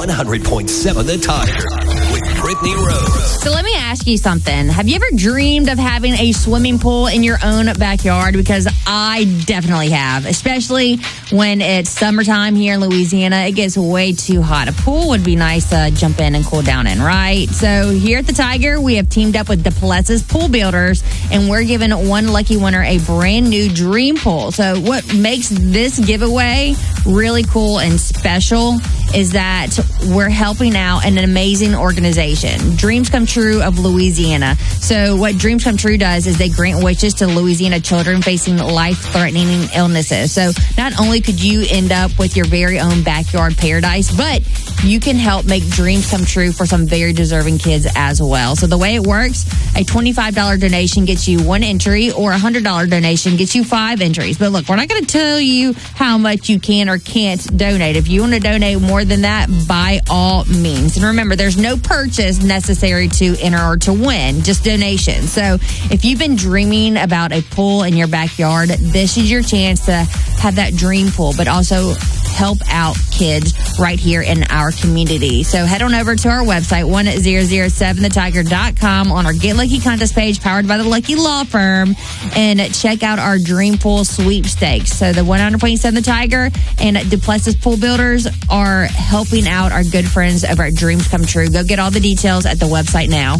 100.7 The Tiger with Brittany Rose. So let me ask you something. Have you ever dreamed of having a swimming pool in your own backyard? Because I definitely have, especially when it's summertime here in Louisiana. It gets way too hot. A pool would be nice to jump in and cool down in, right? So here at the Tiger, we have teamed up with Duplessis Pool Builders, and we're giving one lucky winner a brand new dream pool. So what makes this giveaway really cool and special is that we're helping out an amazing organization, Dreams Come True of Louisiana. So what Dreams Come True does is they grant wishes to Louisiana children facing life-threatening illnesses. So not only could you end up with your very own backyard paradise, but you can help make dreams come true for some very deserving kids as well. So the way it works, a $25 donation gets you one entry, or a $100 donation gets you 5 entries. But look, we're not going to tell you how much you can or can't donate. If you want to donate more than that, by all means. And remember, there's no purchase necessary to enter or to win, just donations. So if you've been dreaming about a pool in your backyard, this is your chance to have that dream pool, but also help out kids right here in our community. So head on over to our website, 1007thetiger.com, on our Get Lucky contest page powered by the Lucky Law Firm, and check out our Dream Pool sweepstakes. So the 100.7 The Tiger and Duplessis Pool Builders are helping out our good friends over at Dreams Come True. Go get all the details at the website now.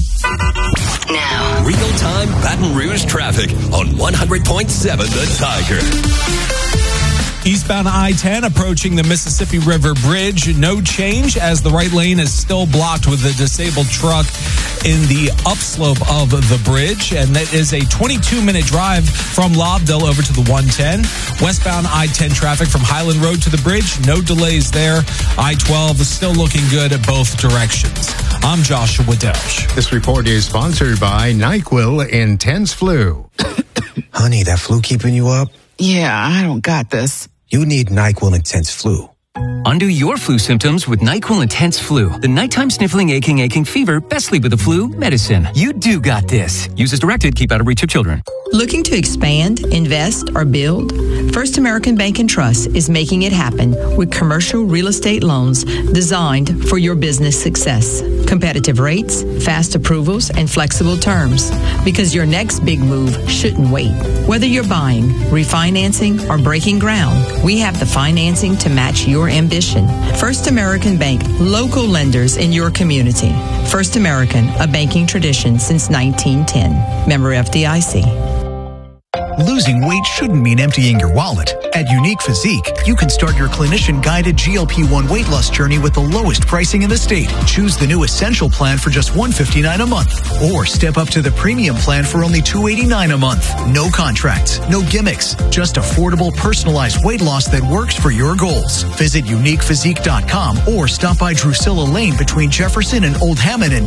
Now, real-time Baton Rouge traffic on 100.7 The Tiger. Eastbound I-10 approaching the Mississippi River Bridge. No change as the right lane is still blocked with a disabled truck in the upslope of the bridge. And that is a 22-minute drive from Lobdell over to the 110. Westbound I-10 traffic from Highland Road to the bridge. No delays there. I-12 is still looking good at both directions. I'm Joshua Delsh. This report is sponsored by NyQuil Intense Flu. Honey, that flu keeping you up? Yeah, I don't got this. You need NyQuil Intense Flu. Undo your flu symptoms with NyQuil Intense Flu. The nighttime sniffling, aching fever, best sleep with the flu medicine. You do got this. Use as directed. Keep out of reach of children. Looking to expand, invest, or build? First American Bank and Trust is making it happen with commercial real estate loans designed for your business success. Competitive rates, fast approvals, and flexible terms. Because your next big move shouldn't wait. Whether you're buying, refinancing, or breaking ground, we have the financing to match your ambition. First American Bank, local lenders in your community. First American, a banking tradition since 1910. Member FDIC. Losing weight shouldn't mean emptying your wallet. At Unique Physique, you can start your clinician-guided GLP-1 weight loss journey with the lowest pricing in the state. Choose the new Essential plan for just $159 a month. Or step up to the Premium plan for only $289 a month. No contracts, no gimmicks, just affordable, personalized weight loss that works for your goals. Visit UniquePhysique.com or stop by Drusilla Lane between Jefferson and Old Hammond and